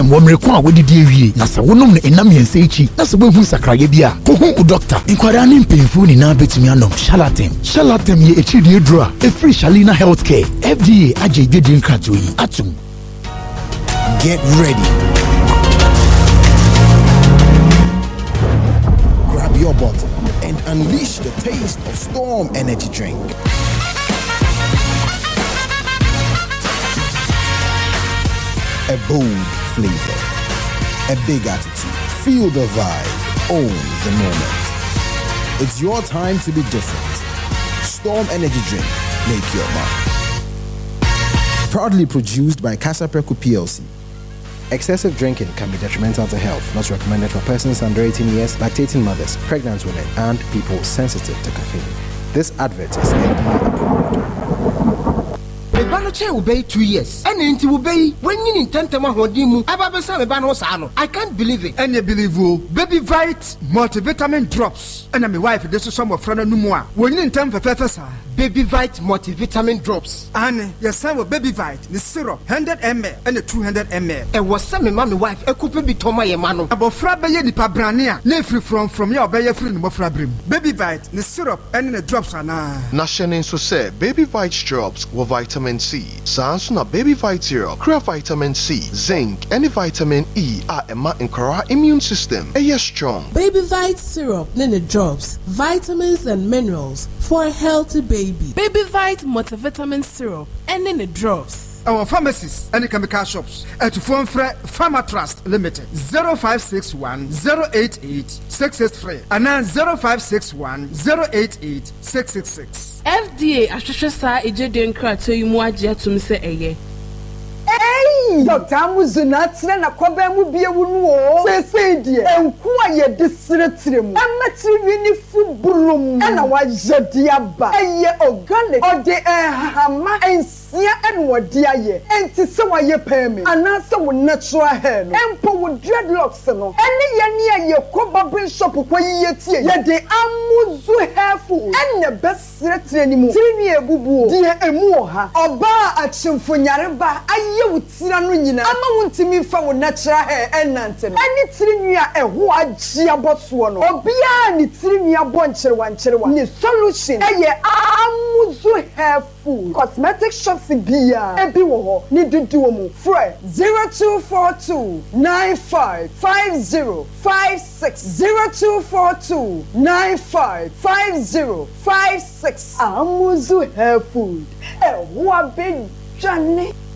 Womrekwa wodidi ewie na se wonom ne enam yense echi na se bohu sakraye bia ko hu doctor inkwara ne mpemfu ni na betumi anom Charlatan ye echidi edru a free Shalina Healthcare FDA agege din krato yi atum. Get ready. Grab your bottle and unleash the taste of Storm Energy Drink. A bold flavor, a big attitude. Feel the vibe, own the moment. It's your time to be different. Storm Energy Drink, make your mark. Proudly produced by Casa Preco PLC. Excessive drinking can be detrimental to health. Not recommended for persons under 18 years, lactating mothers, pregnant women, and people sensitive to caffeine. This advert is FDA approved. Banoche will be 2 years. And into will be when you intend to Mahodimu. I can't believe it. And you believe Baby Vite multivitamin drops. And I'm my wife, this is some of friend no more. When you intend for Professor Baby Vite multivitamin drops. And your son with Baby Vite, the syrup 100 ml and the 200 ml. And was some mommy wife a couple be Toma Yamano. About Frabaye di Pabrania, ne free from your Bayer friend Mofrabrim. Baby Vite, the syrup and the drops are now. Nation so say Baby Vite drops with vitamin C. Sansuna Baby Vite syrup, crea vitamin C, zinc, and vitamin E are a incora immune system. Yes, strong. Baby Vite syrup, then it drops vitamins and minerals for a healthy baby. Baby Vite multivitamin syrup, and then it drops. Our pharmacies and chemical shops at Phone Pharma Trust Limited 0561 088 663 and then 0561 088 666. FDA Ashashasa Ejeden Krato Imuaja to Mr. Eye. Hey, Dr. Amuzunatna na kwabemu bie wunu o. Say die. Enku aye disretrim. Amatri ni fubulum. Na wajedi aba. Eye organic. Ode hama ensia enwodi aye. Enti se waye peme. Anase wo natural hair no. Empo wo dreadlocks no. Ene ye ne aye koba brain shop kwa yiye tie. Ye de Amuzu hairful. Ene besretri ni mu. Tiri ni ebubu o. Die emu oha. Oba achimfonyareba aye wutira no nyina ama wuntimi fa wo natural hair enante no ani tirinua eho agye aboso no obia ni tirinua boncherewa ni solution eye Amuzu hair food cosmetic shops bia ebi wo ho ni dudu mu frɛ 0242 955056 0242 955056 Amuzu hair food eho abejane.